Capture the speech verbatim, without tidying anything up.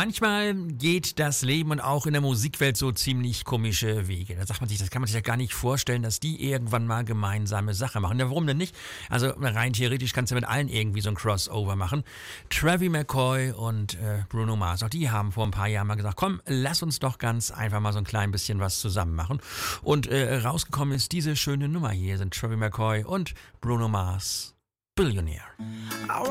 Manchmal geht das Leben und auch in der Musikwelt so ziemlich komische Wege. Da sagt man sich, das kann man sich ja gar nicht vorstellen, dass die irgendwann mal gemeinsame Sache machen. Ja, warum denn nicht? Also rein theoretisch kannst du mit allen irgendwie so ein Crossover machen. Travie McCoy und äh, Bruno Mars, auch die haben vor ein paar Jahren mal gesagt, komm, lass uns doch ganz einfach mal so ein klein bisschen was zusammen machen. Und äh, rausgekommen ist diese schöne Nummer hier, sind Travie McCoy und Bruno Mars, Billionaire.